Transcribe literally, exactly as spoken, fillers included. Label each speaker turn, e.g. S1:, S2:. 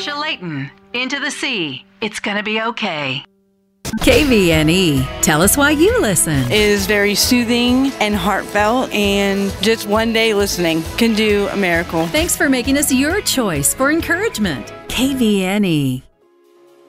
S1: Marsha Layton, Into the Sea. It's gonna be okay.
S2: K V N E. Tell us why you listen.
S3: It is very soothing and heartfelt, and just one day listening can do a miracle.
S2: Thanks for making us your choice for encouragement. K V N E.